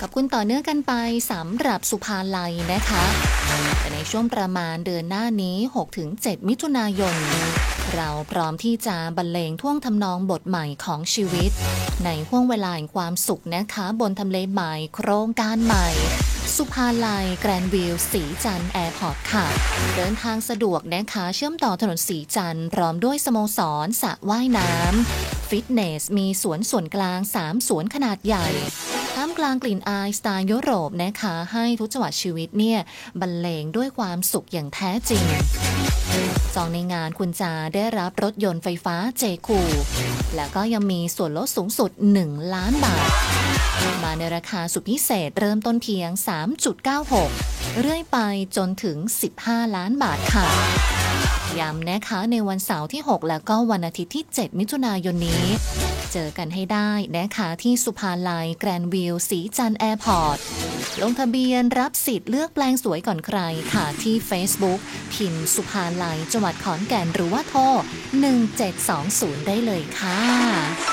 อบคุณต่อเนื่องกันไปสำหรับสุภาลัยนะคะแต่ในช่วงประมาณเดือนหน้านี้ 6-7 มิถุนายนเราพร้อมที่จะบรรเลงท่วงทำนองบทใหม่ของชีวิตในห้วงเวลาแห่งความสุขนะคะบนทำเลใหม่โครงการใหม่สุภาลัยแกรนด์วิวสีจันทร์แอร์พอร์ตค่ะเดินทางสะดวกนะคะเชื่อมต่อถนนสีจันทร์พร้อมด้วยสโมสรสระว่ายน้ำฟิตเนสมีสวนส่วนกลาง3สวนขนาดใหญ่ท่ามกลางกลิ่นอายสไตล์ยุโรปนะคะให้ทุกจังหวะชีวิตเนี่ยบรรเลงด้วยความสุขอย่างแท้จริงจองในงานคุณจะได้รับรถยนต์ไฟฟ้าเจคูแล้วก็ยังมีส่วนลดสูงสุด1 ล้านบาทมาในราคาสุดพิเศษเริ่มต้นเพียง 3.96 เรื่อยไปจนถึง15 ล้านบาทค่ะย้ำนะคะในวันเสาร์ที่ 6 แล้วก็วันอาทิตย์ที่ 7 มิถุนายนนี้เจอกันให้ได้นะคะที่สุภาลัยแกรนด์วิวสีจันทร์แอร์พอร์ตลงทะเบียนรับสิทธิ์เลือกแปลงสวยก่อนใครค่ะที่ Facebook พิมพ์สุภาลัยจังหวัดขอนแก่นหรือว่าโทร1720ได้เลยค่ะ